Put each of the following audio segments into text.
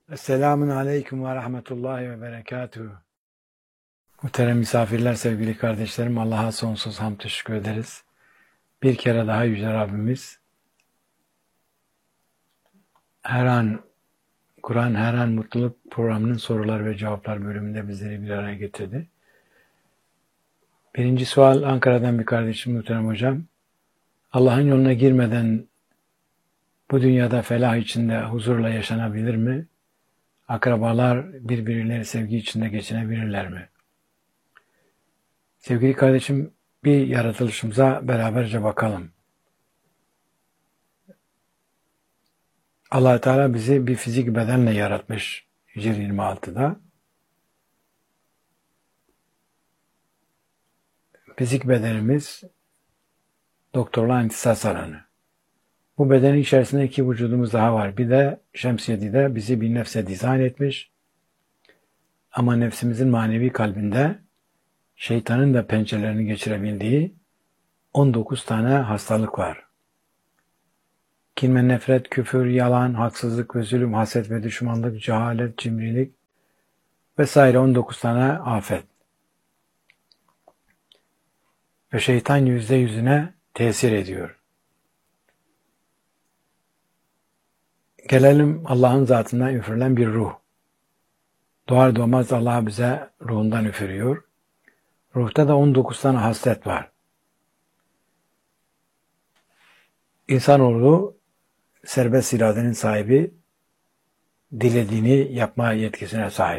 Selamun Aleyküm ve Rahmetullahi ve Berekatuhu. Muhterem misafirler, sevgili kardeşlerim, Allah'a sonsuz hamd teşekkür ederiz. Bir kere daha Yüce Rabbimiz her an Kur'an her an mutluluk programının sorular ve cevaplar bölümünde bizleri bir araya getirdi. Birinci sual Ankara'dan bir kardeşim, muhterem hocam. Allah'ın yoluna girmeden bu dünyada felah içinde huzurla yaşanabilir mi? Akrabalar birbirleri sevgi içinde geçinebilirler mi? Sevgili kardeşim, bir yaratılışımıza beraberce bakalım. Allah Teala bizi bir fizik bedenle yaratmış Hicr 26'da. Fizik bedenimiz doktorla intisas alanı. Bu bedenin içerisinde iki vücudumuz daha var. Bir de Şemsiyedi'de bizi bir nefse dizayn etmiş. Ama nefsimizin manevi kalbinde şeytanın da pençelerini geçirebildiği 19 tane hastalık var. Kin ve nefret, küfür, yalan, haksızlık ve zulüm, haset ve düşmanlık, cehalet, cimrilik vesaire 19 tane afet. Ve şeytan %100'üne tesir ediyor. Gelelim Allah'ın zatından üfürülen bir ruh. Doğar doğmaz Allah bize ruhundan üfürüyor. Ruhta da 19 tane haslet var. İnsanoğlu serbest iradenin sahibi, dilediğini yapma yetkisine sahip.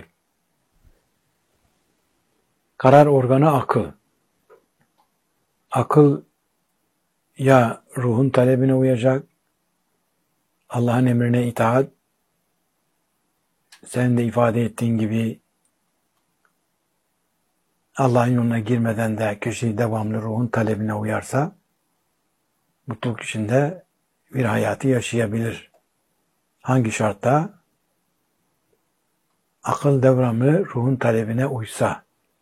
Karar organı akıl. Akıl ya ruhun talebine uyacak, Allah'ın emrine itaat, sen de ifade ettiğin gibi Allah'ın yoluna girmeden de kişi devamlı ruhun talebine uyarsa, mutluluk içinde bir hayatı yaşayabilir. Hangi şartta? Akıl devamlı ruhun talebine uysa.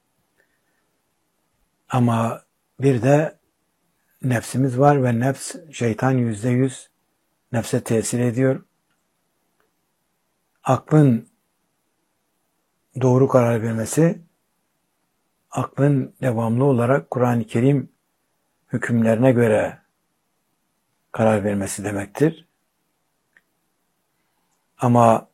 Ama bir de nefsimiz var ve nefs, şeytan %100 nefse tesir ediyor. Aklın doğru karar vermesi, aklın devamlı olarak Kur'an-ı Kerim hükümlerine göre karar vermesi demektir. Ama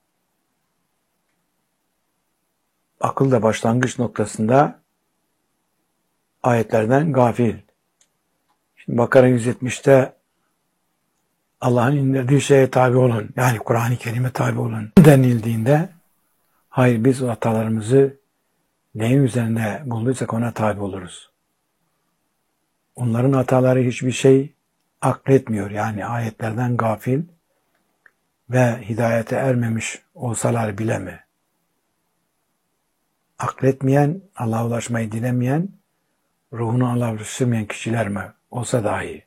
akıl da başlangıç noktasında ayetlerden gafil. Şimdi Bakara 170'te Allah'ın indirdiği şeye tabi olun, yani Kur'an-ı Kerim'e tabi olun denildiğinde, hayır biz o hatalarımızı neyin üzerinde bulduysak ona tabi oluruz. Onların hataları hiçbir şey akletmiyor, yani ayetlerden gafil ve hidayete ermemiş olsalar bile mi? Akletmeyen, Allah'a ulaşmayı dilemeyen, ruhunu Allah'a ulaştırmayan kişiler mi olsa dahi.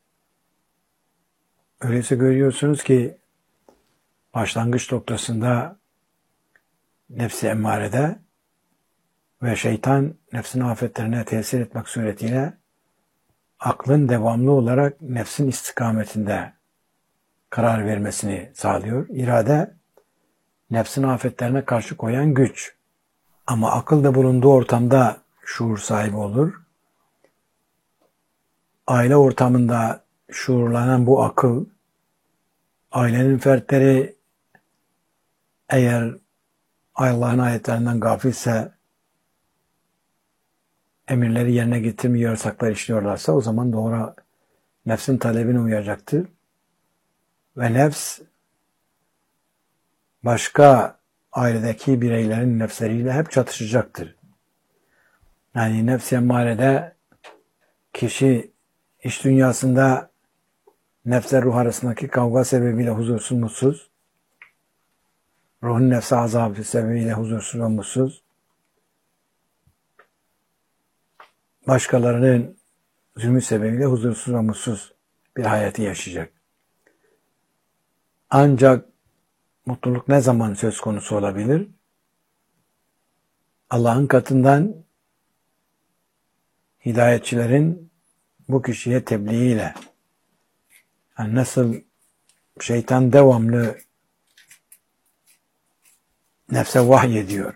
Öyleyse görüyorsunuz ki başlangıç noktasında nefsi emmarede ve şeytan nefsin afetlerine tesir etmek suretiyle aklın devamlı olarak nefsin istikametinde karar vermesini sağlıyor. İrade nefsin afetlerine karşı koyan güç. Ama akıl da bulunduğu ortamda şuur sahibi olur. Aile ortamında şuurlanan bu akıl, ailenin fertleri eğer Allah'ın ayetlerinden gafilse, emirleri yerine getirmiyor, yasaklar işliyorlarsa o zaman doğru nefsin talebine uyacaktır. Ve nefs başka ailedeki bireylerin nefsleriyle hep çatışacaktır. Yani nefs-i emmarede kişi iş dünyasında nefsle ruh arasındaki kavga sebebiyle huzursuz, mutsuz, ruhun nefse azabı sebebiyle huzursuz ve mutsuz, başkalarının zulmü sebebiyle huzursuz ve mutsuz bir hayatı yaşayacak. Ancak mutluluk ne zaman söz konusu olabilir? Allah'ın katından hidayetçilerin bu kişiye tebliğiyle, yani nasıl şeytan devamlı nefse vahyediyor.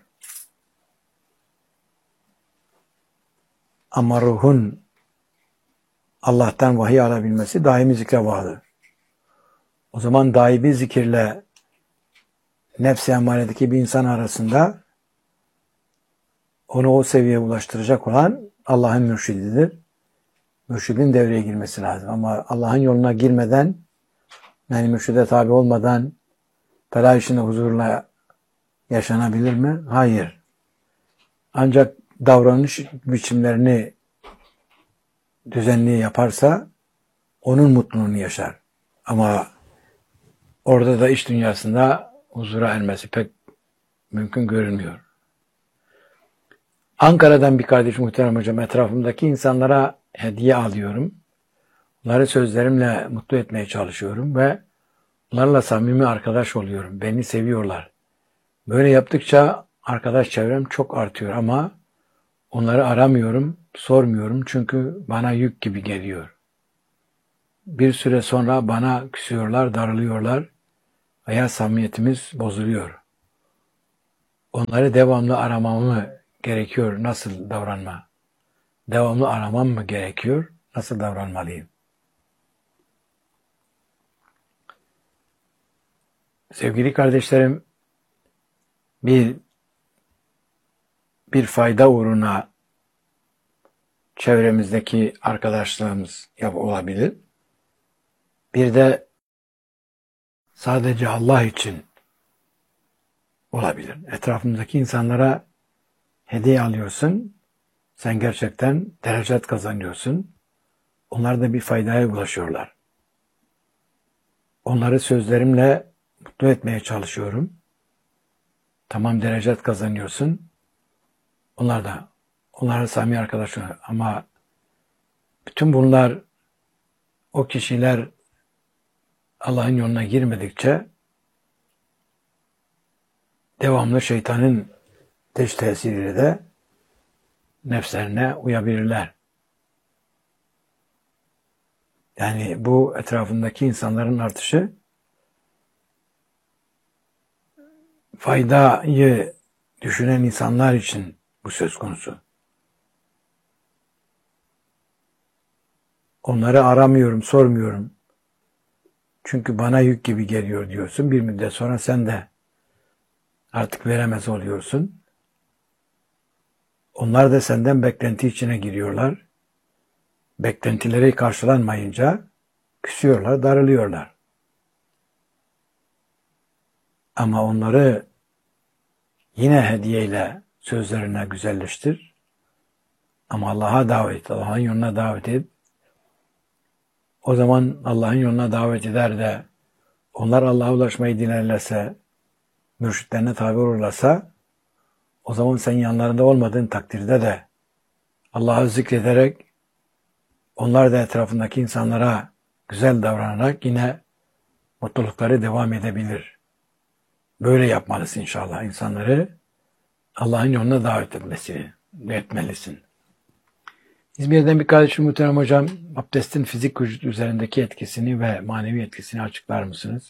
Ama ruhun Allah'tan vahiy alabilmesi daimi zikre bağlı. O zaman daimi zikirle nefs-i emmaredeki bir insan arasında onu o seviyeye ulaştıracak olan Allah'ın mürşididir. Mürşidin devreye girmesi lazım. Ama Allah'ın yoluna girmeden, yani mürşide tabi olmadan felah içinde huzurla yaşanabilir mi? Hayır. Ancak davranış biçimlerini düzenli yaparsa onun mutluluğunu yaşar. Ama orada da iç dünyasında huzura ermesi pek mümkün görünmüyor. Ankara'dan bir kardeşim, muhterem hocam, etrafımdaki insanlara hediye alıyorum. Onları sözlerimle mutlu etmeye çalışıyorum ve onlarla samimi arkadaş oluyorum. Beni seviyorlar. Böyle yaptıkça arkadaş çevrem çok artıyor ama onları aramıyorum, sormuyorum çünkü bana yük gibi geliyor. Bir süre sonra bana küsüyorlar, darılıyorlar veya samimiyetimiz bozuluyor. Onları devamlı aramamı gerekiyor. Nasıl davranma? Devamlı aramam mı gerekiyor? Nasıl davranmalıyım? Sevgili kardeşlerim, bir fayda uğruna çevremizdeki arkadaşlığımız olabilir. Bir de sadece Allah için olabilir. Etrafımızdaki insanlara hediye alıyorsun. Sen gerçekten derecat kazanıyorsun. Onlar da bir faydaya ulaşıyorlar. Onları sözlerimle mutlu etmeye çalışıyorum. Tamam, derecat kazanıyorsun. Onlara samimi arkadaşlar. Ama bütün bunlar, o kişiler Allah'ın yoluna girmedikçe devamlı şeytanın dış tesiriyle de nefslerine uyabilirler. Yani bu etrafındaki insanların artışı faydayı düşünen insanlar için bu söz konusu. Onları aramıyorum, sormuyorum. Çünkü bana yük gibi geliyor diyorsun. Bir müddet sonra sen de artık veremez oluyorsun. Onlar da senden beklenti içine giriyorlar. Beklentileri karşılanmayınca küsüyorlar, darılıyorlar. Ama onları yine hediyeyle sözlerine güzelleştir. Ama Allah'a davet, Allah'ın yoluna davet et. O zaman Allah'ın yoluna davet eder de onlar Allah'a ulaşmayı dilerlerse, mürşitlerine tabi olurlarsa, o zaman sen yanlarında olmadığın takdirde de Allah'ı zikrederek, onlar da etrafındaki insanlara güzel davranarak yine mutlulukları devam edebilir. Böyle yapmalısın inşallah. İnsanları Allah'ın yoluna davet etmelisin. İzmir'den bir kardeşim, muhterem hocam, abdestin fizik vücut üzerindeki etkisini ve manevi etkisini açıklar mısınız?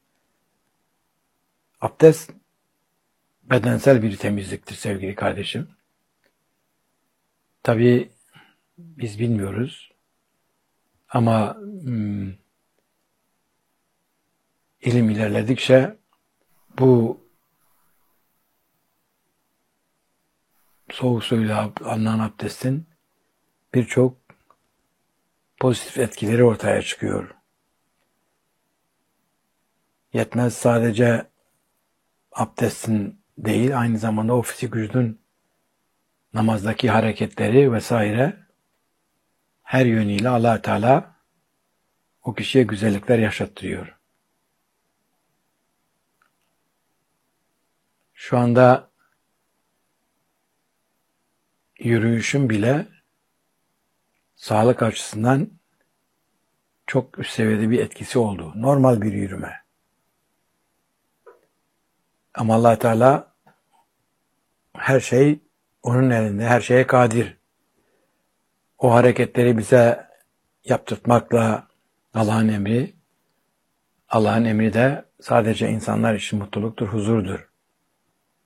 Abdest bedensel bir temizliktir sevgili kardeşim. Tabii biz bilmiyoruz ama ilim ilerledikçe bu soğuk suyla alınan abdestin birçok pozitif etkileri ortaya çıkıyor. Yetmez sadece abdestin değil, aynı zamanda o fizik vücudun namazdaki hareketleri vesaire her yönüyle Allah Teala o kişiye güzellikler yaşattırıyor. Şu anda yürüyüşün bile sağlık açısından çok üst seviyede bir etkisi oldu. Normal bir yürüme. Ama Allah Teala her şey onun elinde, her şeye kadir. O hareketleri bize yaptırtmakla Allah'ın emri. Allah'ın emri de sadece insanlar için mutluluktur, huzurdur.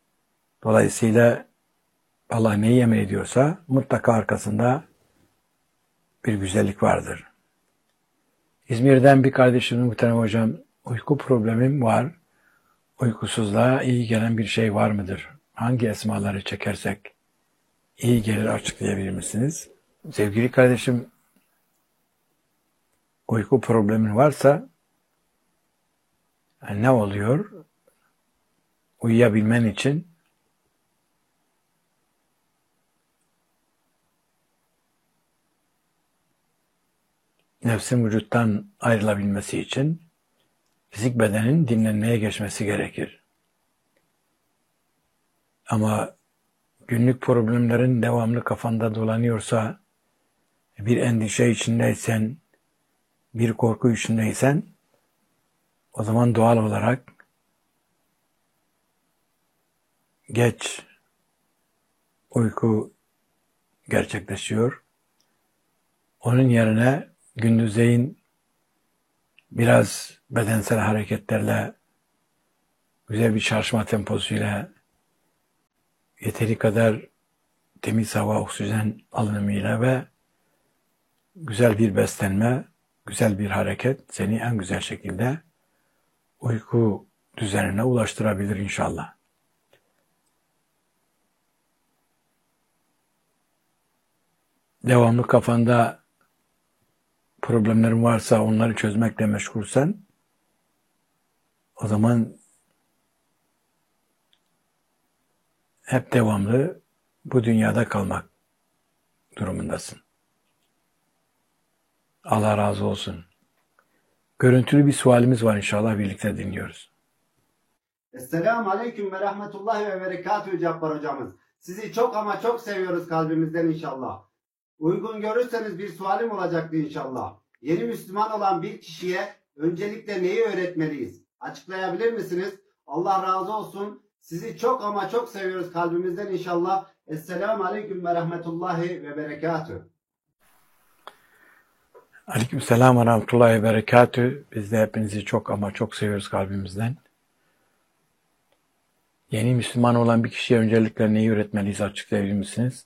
Dolayısıyla Allah neyi emrediyorsa mutlaka arkasında bir güzellik vardır. İzmir'den bir kardeşim, muhterem hocam, uyku problemim var. Uykusuzluğa iyi gelen bir şey var mıdır? Hangi esmaları çekersek iyi gelir, açıklayabilir misiniz? Sevgili kardeşim, uyku problemin varsa ne oluyor? Uyuyabilmen için nefsin vücuttan ayrılabilmesi için fizik bedenin dinlenmeye geçmesi gerekir. Ama günlük problemlerin devamlı kafanda dolanıyorsa, bir endişe içindeysen, bir korku içindeysen, o zaman doğal olarak geç uyku gerçekleşiyor. Onun yerine gündüzleyin biraz bedensel hareketlerle, güzel bir çalışma temposuyla, yeteri kadar temiz hava, oksijen alınımıyla ve güzel bir beslenme, güzel bir hareket seni en güzel şekilde uyku düzenine ulaştırabilir inşallah. Devamlı kafanda problemlerin varsa, onları çözmekle meşgulsen, o zaman hep devamlı bu dünyada kalmak durumundasın. Allah razı olsun. Görüntülü bir sualimiz var, inşallah birlikte dinliyoruz. Esselamu Aleyküm ve Rahmetullahi ve Berekatühü Cabbar hocamız. Sizi çok ama çok seviyoruz kalbimizden inşallah. Uygun görürseniz bir sualim olacaktı inşallah. Yeni Müslüman olan bir kişiye öncelikle neyi öğretmeliyiz? Açıklayabilir misiniz? Allah razı olsun. Sizi çok ama çok seviyoruz kalbimizden inşallah. Esselamu Aleyküm ve Rahmetullahi ve Berekatühü. Aleykümselam ve Rahmetullahi ve Berekatühü. Biz de hepinizi çok ama çok seviyoruz kalbimizden. Yeni Müslüman olan bir kişiye öncelikle neyi öğretmeliyiz, açıklayabilir misiniz?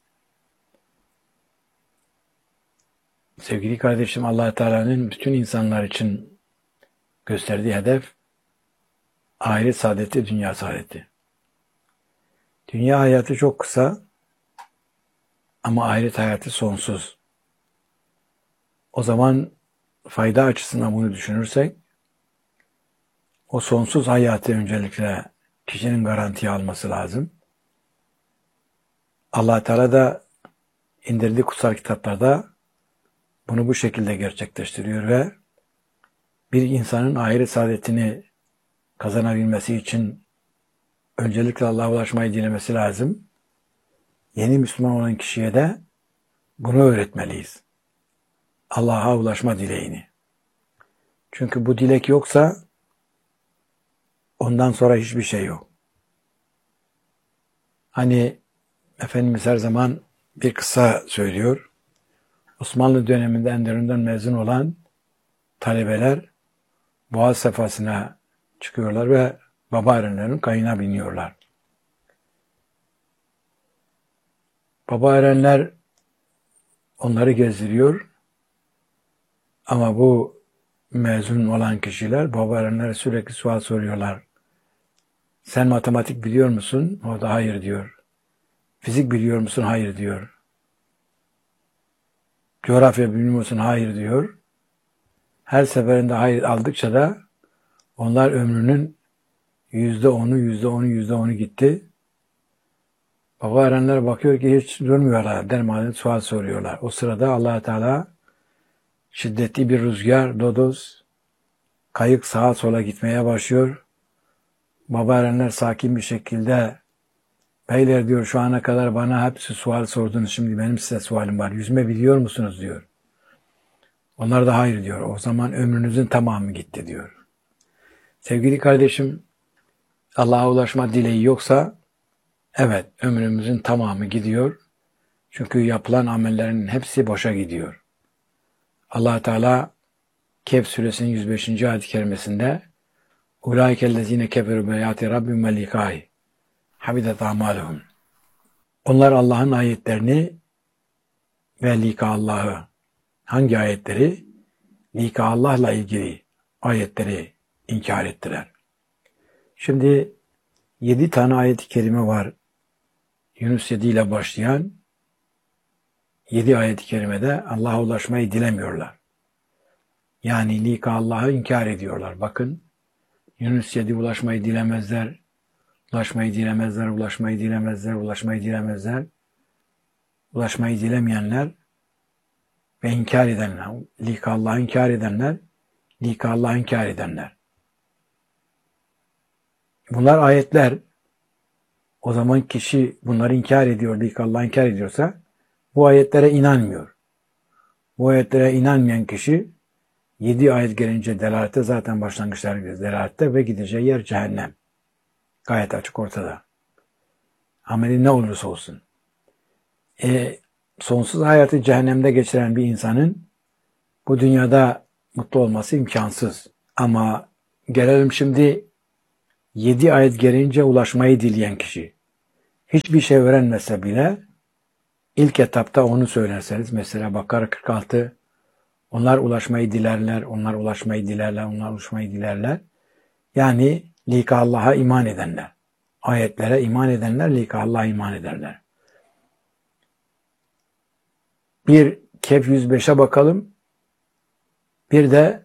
Sevgili kardeşim, Allah Teala'nın bütün insanlar için gösterdiği hedef ahiret saadeti, dünya saadeti. Dünya hayatı çok kısa ama ahiret hayatı sonsuz. O zaman fayda açısından bunu düşünürsek, o sonsuz hayatı öncelikle kişinin garantiye alması lazım. Allah Teala da indirdiği kutsal kitaplarda bunu bu şekilde gerçekleştiriyor ve bir insanın ahiret saadetini kazanabilmesi için öncelikle Allah'a ulaşmayı dilemesi lazım. Yeni Müslüman olan kişiye de bunu öğretmeliyiz. Allah'a ulaşma dileğini. Çünkü bu dilek yoksa ondan sonra hiçbir şey yok. Hani Efendimiz her zaman bir kıssa söylüyor. Osmanlı döneminde Enderun'dan mezun olan talebeler Boğaz sefasına çıkıyorlar ve baba erenlerin kayığına biniyorlar. Baba erenler onları gezdiriyor ama bu mezun olan kişiler baba erenlere sürekli sual soruyorlar. Sen matematik biliyor musun? O da hayır diyor. Fizik biliyor musun? Hayır diyor. Coğrafya biliyor musun? Hayır diyor. Her seferinde hayır aldıkça da onlar ömrünün %10'u gitti. Baba erenler bakıyor ki hiç durmuyorlar. Dermaden sual soruyorlar. O sırada Allah Teala şiddetli bir rüzgar, lodos, kayık sağa sola gitmeye başlıyor. Baba erenler sakin bir şekilde, beyler diyor, şu ana kadar bana hepsi sual sordunuz, şimdi benim size sualim var. Yüzme biliyor musunuz diyor. Onlar da hayır diyor. O zaman ömrünüzün tamamı gitti diyor. Sevgili kardeşim, Allah'a ulaşma dileği yoksa evet, ömrümüzün tamamı gidiyor. Çünkü yapılan amellerin hepsi boşa gidiyor. Allah Teala Kehf suresinin 105. ayet-i kerimesinde "Ulaikellezine keferu beyati rabbim ve likâhi." habidet amaluhum. Onlar Allah'ın ayetlerini ve lika Allah'ı, hangi ayetleri? Lika Allah'la ilgili ayetleri inkar ettiler. Şimdi 7 tane ayet-i kerime var. Yunus 7 ile başlayan 7 ayet-i kerimede Allah'a ulaşmayı dilemiyorlar. Yani lika Allah'ı inkar ediyorlar. Bakın Yunus 7 ulaşmayı dilemezler, ulaşmayı dilemezler, ulaşmayı dilemezler, ulaşmayı dilemezler. Ulaşmayı dilemeyenler ve inkar edenler, lika Allah'ı inkar edenler, lika Allah'ı inkar edenler. Bunlar ayetler. O zaman kişi bunları inkar ediyor, lika Allah'ı inkar ediyorsa bu ayetlere inanmıyor. Bu ayetlere inanmayan kişi 7 ayet gelince delalette zaten başlangıçlar delalette ve gideceği yer cehennem. Gayet açık ortada. Ameli ne olursa olsun. Sonsuz hayatı cehennemde geçiren bir insanın bu dünyada mutlu olması imkansız. Ama gelelim şimdi 7 ayet gelince ulaşmayı dileyen kişi. Hiçbir şey öğrenmese bile ilk etapta onu söylerseniz, mesela Bakara 46, onlar ulaşmayı dilerler, onlar ulaşmayı dilerler, onlar ulaşmayı dilerler. Yani lika Allah'a iman edenler. Ayetlere iman edenler lika Allah'a iman ederler. Bir Kehf 105'e bakalım. Bir de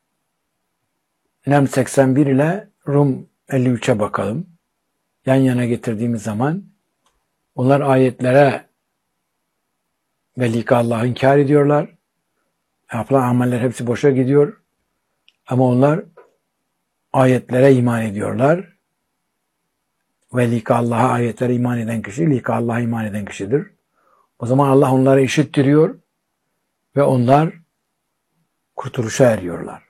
Nem 81 ile Rum 53'e bakalım. Yan yana getirdiğimiz zaman onlar ayetlere ve lika Allah'ı inkar ediyorlar. Yapılan ameller hepsi boşa gidiyor. Ama onlar ayetlere iman ediyorlar. Ve lika Allah'a, ayetlere iman eden kişi, lika Allah'a iman eden kişidir. O zaman Allah onları işittiriyor ve onlar kurtuluşa eriyorlar.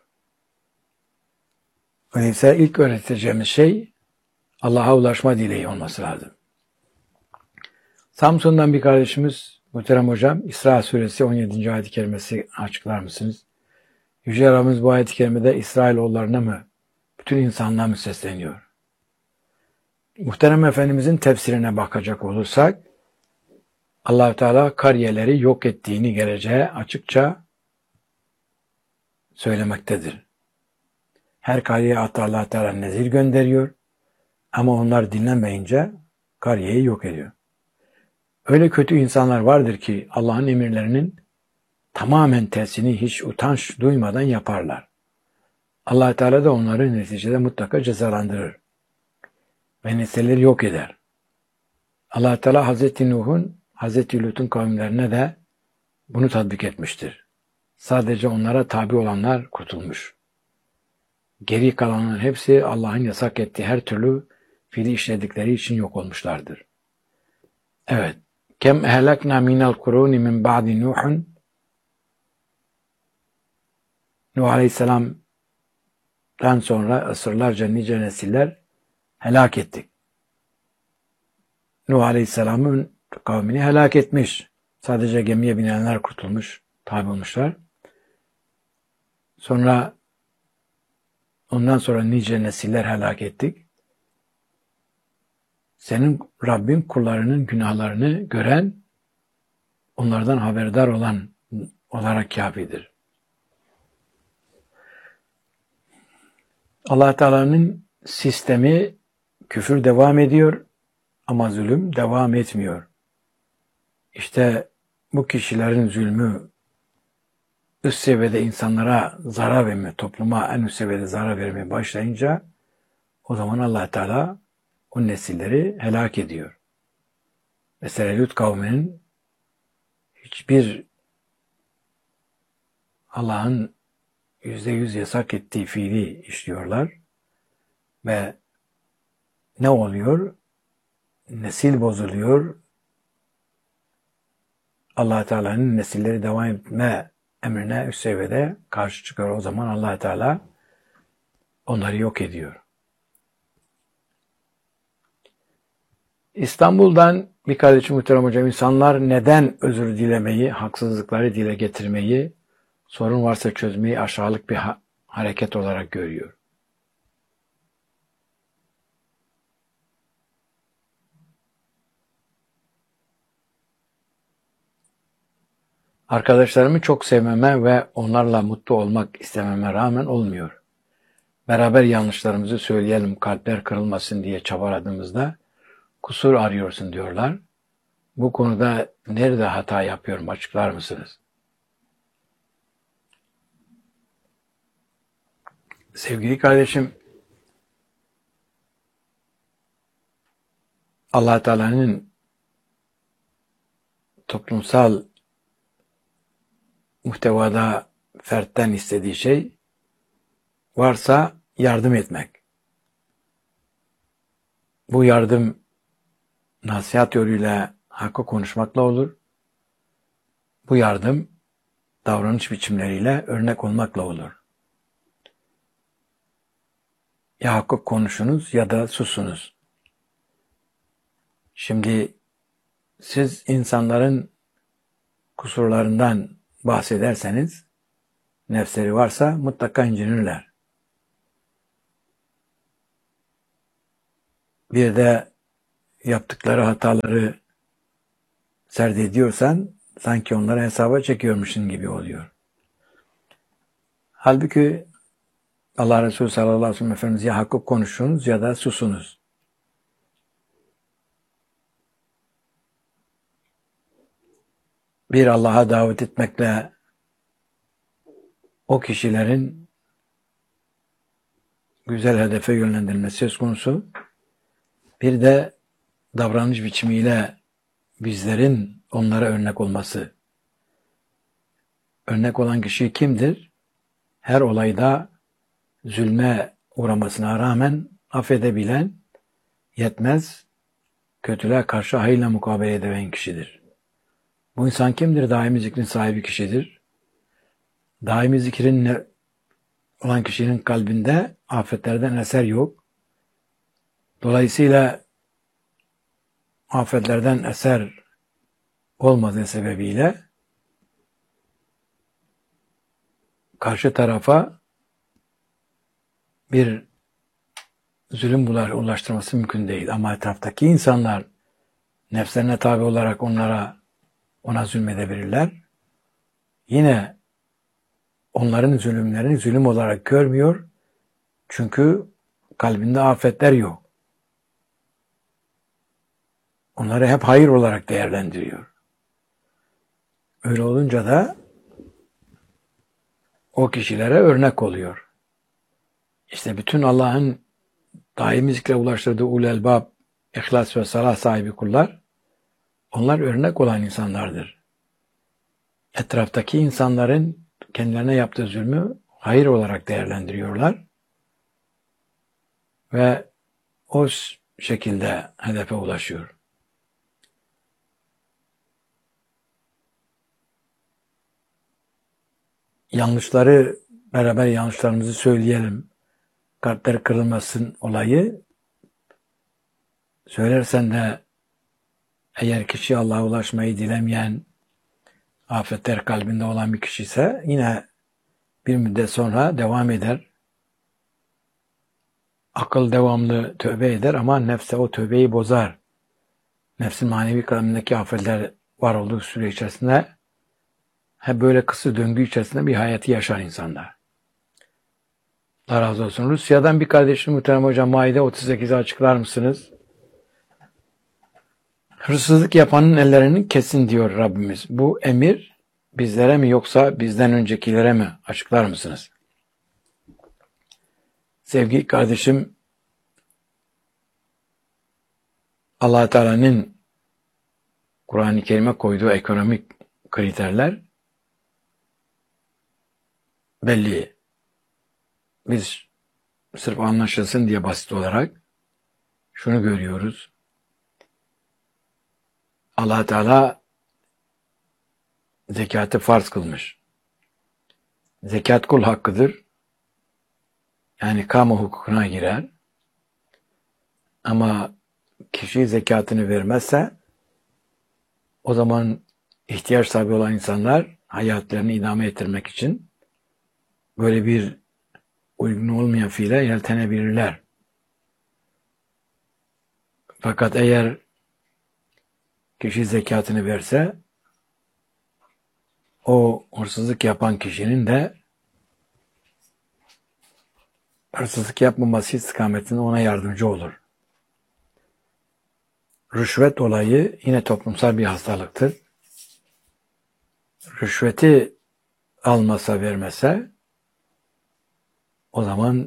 Öyleyse ilk öğreteceğimiz şey Allah'a ulaşma dileği olması lazım. Samsun'dan bir kardeşimiz, muhterem hocam, İsra suresi 17. ayet-i kerimesi açıklar mısınız? Yüce Rabbimiz bu ayet-i kerimede İsrailoğullarına mı, bütün insanlığa mı sesleniyor? Muhterem Efendimizin tefsirine bakacak olursak, Allah-u Teala kariyeleri yok ettiğini geleceğe açıkça söylemektedir. Her kariye hatta Allah-u Teala nezir gönderiyor ama onlar dinlenmeyince kariyeyi yok ediyor. Öyle kötü insanlar vardır ki Allah'ın emirlerinin tamamen tersini hiç utanç duymadan yaparlar. Allah-u Teala da onları neticede mutlaka cezalandırır ve nesilleri yok eder. Allah-u Teala Hazreti Nuh'un, Hazreti Lut'un kavimlerine de bunu tatbik etmiştir. Sadece onlara tabi olanlar kurtulmuş. Geri kalanların hepsi Allah'ın yasak ettiği her türlü fiili işledikleri için yok olmuşlardır. Evet. Kem ehlekna minel kuruni min ba'di Nuh'un. Nuh Aleyhisselam'dan sonra asırlarca nice nesiller helak ettik. Nuh Aleyhisselam'ın kavmini helak etmiş. Sadece gemiye binenler kurtulmuş, tabi olmuşlar. Ondan sonra nice nesiller helak ettik. Senin Rabbin kullarının günahlarını gören, onlardan haberdar olan olarak kâfidir. Allah Teala'nın sistemi, küfür devam ediyor ama zulüm devam etmiyor. İşte bu kişilerin zulmü üst seviyede insanlara zarar verme, topluma en üst seviyede zarar vermeye başlayınca o zaman Allah Teala o nesilleri helak ediyor. Mesela Lut kavminin hiçbir Allah'ın %100 yasak ettiği fiili işliyorlar ve ne oluyor? Nesil bozuluyor. Allah Teala'nın nesilleri devam etme emrine üst seviyede karşı çıkıyor. O zaman Allah Teala onları yok ediyor. İstanbul'dan bir kardeşim muhterem hocam, insanlar neden özür dilemeyi, haksızlıkları dile getirmeyi, sorun varsa çözmeyi aşağılık bir hareket olarak görüyor? Arkadaşlarımı çok sevmeme ve onlarla mutlu olmak istememe rağmen olmuyor. Beraber yanlışlarımızı söyleyelim, kalpler kırılmasın diye çabaladığımızda kusur arıyorsun diyorlar. Bu konuda nerede hata yapıyorum, açıklar mısınız? Sevgili kardeşim, Allah Teala'nın toplumsal muhtevada fertten istediği şey varsa yardım etmek. Bu yardım nasihat yoluyla hakkı konuşmakla olur. Bu yardım davranış biçimleriyle örnek olmakla olur. Ya hakkı konuşunuz ya da susunuz. Şimdi siz insanların kusurlarından bahsederseniz, nefsleri varsa mutlaka incinirler. Bir de yaptıkları hataları serdediyorsan sanki onları hesaba çekiyormuşsun gibi oluyor. Halbuki Allah Resulü sallallahu aleyhi ve sellem Efendimiz ya hakkı konuşunuz ya da susunuz. Bir Allah'a davet etmekle o kişilerin güzel hedefe yönlendirilmesi söz konusu. Bir de davranış biçimiyle bizlerin onlara örnek olması. Örnek olan kişi kimdir? Her olayda zulme uğramasına rağmen affedebilen, yetmez, kötülüğe karşı hayırla mukabele edebilen kişidir. Bu insan kimdir? Daimi zikrin sahibi kişidir. Daimi zikrin olan kişinin kalbinde afetlerden eser yok. Dolayısıyla afetlerden eser olmadığı sebebiyle karşı tarafa bir zulüm ulaştırması mümkün değil. Ama etraftaki insanlar nefslerine tabi olarak ona zulmedebilirler. Yine onların zulümlerini zulüm olarak görmüyor. Çünkü kalbinde afetler yok. Onları hep hayır olarak değerlendiriyor. Öyle olunca da o kişilere örnek oluyor. İşte bütün Allah'ın daimi zikre ulaştırdığı ulul elbab, ihlas ve salah sahibi kullar, onlar örnek olan insanlardır. Etraftaki insanların kendilerine yaptığı zulmü hayır olarak değerlendiriyorlar ve o şekilde hedefe ulaşıyor. Beraber yanlışlarımızı söyleyelim. Kalpler kırılmasın olayı. Söylersen de eğer kişi Allah'a ulaşmayı dilemeyen, afetler kalbinde olan bir kişi ise yine bir müddet sonra devam eder. Akıl devamlı tövbe eder ama nefse o tövbeyi bozar. Nefsin manevi kalbindeki afetler var olduğu süre içerisinde hep böyle kısır döngü içerisinde bir hayatı yaşar insanlar. Allah razı olsun. Rusya'dan bir kardeşim muhterem hocam, Maide 38'i açıklar mısınız? Hırsızlık yapanın ellerini kesin diyor Rabbimiz. Bu emir bizlere mi yoksa bizden öncekilere mi? Açıklar mısınız? Sevgili kardeşim, Allah Teala'nın Kur'an-ı Kerim'e koyduğu ekonomik kriterler belli. Biz sırf anlaşılsın diye basit olarak şunu görüyoruz. Allah Teala zekatı farz kılmış. Zekat kul hakkıdır. Yani kamu hukukuna girer. Ama kişi zekatını vermezse o zaman ihtiyaç sahibi olan insanlar hayatlarını idame ettirmek için böyle bir uygun olmayan fiile yeltenebilirler. Fakat eğer kişi zekatını verse o hırsızlık yapan kişinin de hırsızlık yapmaması istikametinde ona yardımcı olur. Rüşvet olayı yine toplumsal bir hastalıktır. Rüşveti almasa vermese o zaman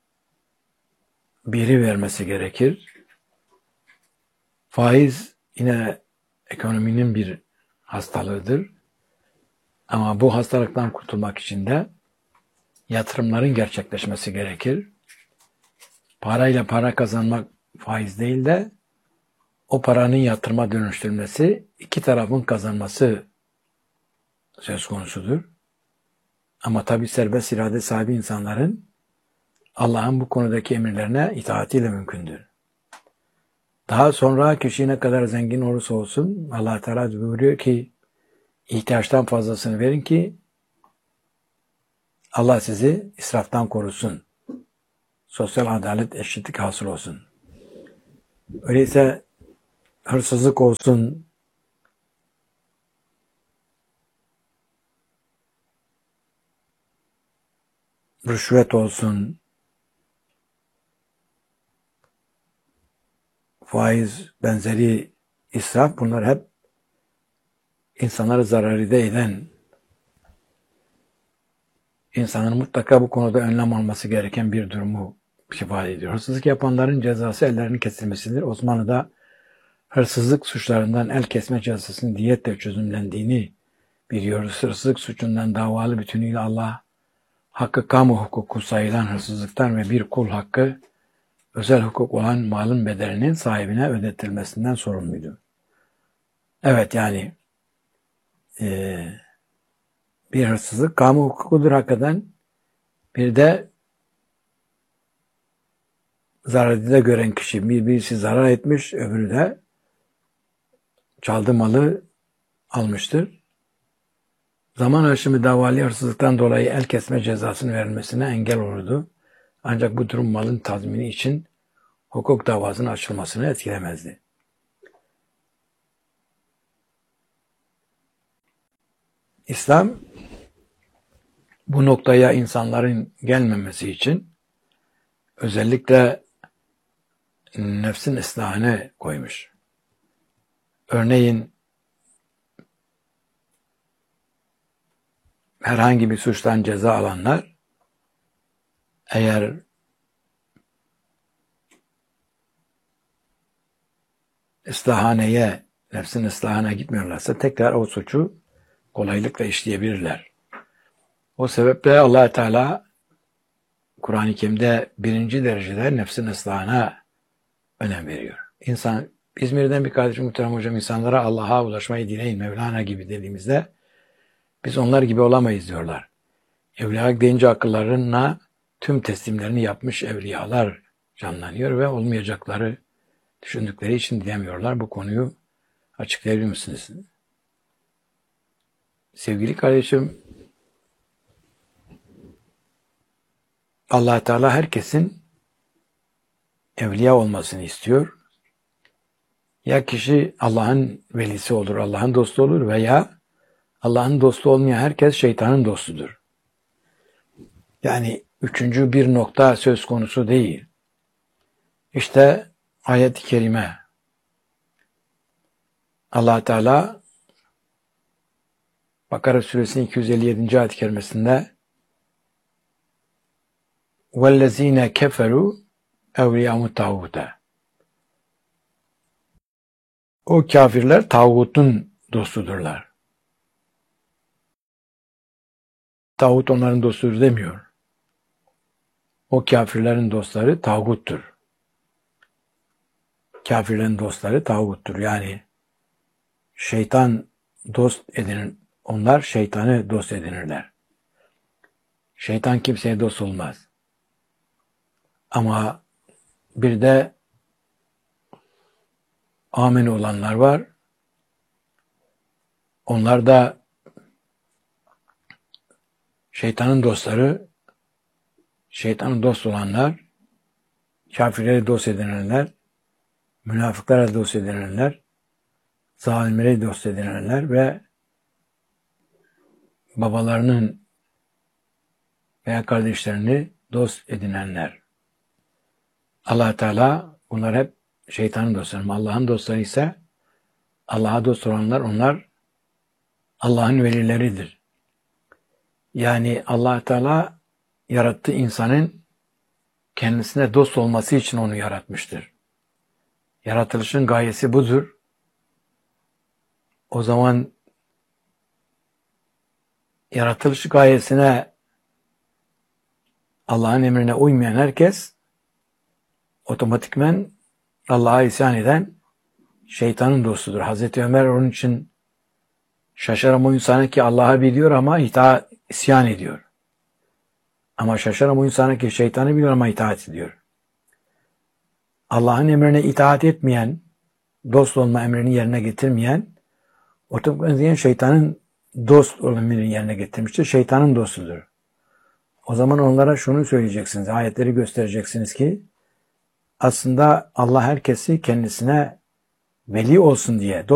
biri vermesi gerekir. Faiz yine ekonominin bir hastalığıdır. Ama bu hastalıktan kurtulmak için de yatırımların gerçekleşmesi gerekir. Parayla para kazanmak faiz değil de o paranın yatırıma dönüştürülmesi, iki tarafın kazanması söz konusudur. Ama tabi serbest irade sahibi insanların Allah'ın bu konudaki emirlerine itaatiyle mümkündür. Daha sonra kişi ne kadar zengin olursa olsun Allah Teala buyuruyor ki ihtiyaçtan fazlasını verin ki Allah sizi israftan korusun. Sosyal adalet, eşitlik hasıl olsun. Öyleyse hırsızlık olsun, rüşvet olsun, faiz, benzeri israf, bunlar hep insanları zararide eden, insanın mutlaka bu konuda önlem alması gereken bir durumu ifade ediyor. Hırsızlık yapanların cezası ellerinin kesilmesidir. Osmanlı'da hırsızlık suçlarından el kesme cezasının diyetle çözümlendiğini biliyoruz. Hırsızlık suçundan davalı bütünüyle Allah hakkı kamu hukuku sayılan hırsızlıktan ve bir kul hakkı özel hukuk olan malın bedelinin sahibine ödetilmesinden sorumluydu. Evet, yani bir hırsızlık kamu hukukudur hakikaten. Bir de zararı gören kişi, birisi zarar etmiş, öbürü de çaldığı malı almıştır. Zaman aşımı davalı hırsızlıktan dolayı el kesme cezasının verilmesine engel olurdu. Ancak bu durum malın tazmini için hukuk davasının açılmasını etkilemezdi. İslam bu noktaya insanların gelmemesi için özellikle nefsin ıslahını koymuş. Örneğin herhangi bir suçtan ceza alanlar eğer ıslahaneye, nefsin ıslahına gitmiyorlarsa tekrar o suçu kolaylıkla işleyebilirler. O sebeple Allah Teala Kur'an-ı Kerim'de birinci derecede nefsin ıslahına önem veriyor. İzmir'den bir kardeşim, muhterem hocam, insanlara Allah'a ulaşmayı dileyin Mevlana gibi dediğimizde biz onlar gibi olamayız diyorlar. Evliya deyince akıllarına tüm teslimlerini yapmış evliyalar canlanıyor ve olmayacakları düşündükleri için diyemiyorlar. Bu konuyu açıklayabilir misiniz? Sevgili kardeşim, Allah Teala herkesin evliya olmasını istiyor. Ya kişi Allah'ın velisi olur, Allah'ın dostu olur veya Allah'ın dostu olmayan herkes şeytanın dostudur. Yani üçüncü bir nokta söz konusu değil. İşte ayet-i kerime. Allah Teala Bakara suresinin 257. ayet-i kerimesinde وَالَّذ۪ينَ كَفَرُوا اَوْلِيَامُ تَعُودَ O kafirler tağutun dostudurlar. Tağut onların dostudur demiyor. O kafirlerin dostları tağuttur. Kafirlerin dostları tağuttur. Yani şeytan dost edinir. Onlar şeytanı dost edinirler. Şeytan kimseye dost olmaz. Ama bir de amin olanlar var. Onlar da şeytanın dostları, şeytanın dost olanlar, kafirleri dost edinenler, münafıklara dost edinenler, zalimleri dost edinenler ve babalarının veya kardeşlerini dost edinenler. Allah Teala bunlar hep şeytanın dostları. Allah'ın dostları ise Allah'a dost olanlar, onlar Allah'ın velileridir. Yani Allah Teala yarattığı insanın kendisine dost olması için onu yaratmıştır. Yaratılışın gayesi budur. O zaman yaratılış gayesine, Allah'ın emrine uymayan herkes otomatikmen Allah'a isyan eden şeytanın dostudur. Hazreti Ömer onun için şaşaran o insana ki Allah'ı biliyor ama isyan ediyor. Ama şaşaran o insana ki şeytanı biliyor ama itaat ediyor. Allah'ın emrine itaat etmeyen, dost olma emrini yerine getirmeyen, otomatikmen şeytanın dost olma emrini yerine getirmiştir. Şeytanın dostudur. O zaman onlara şunu söyleyeceksiniz, ayetleri göstereceksiniz ki aslında Allah herkesi kendisine veli olsun diye,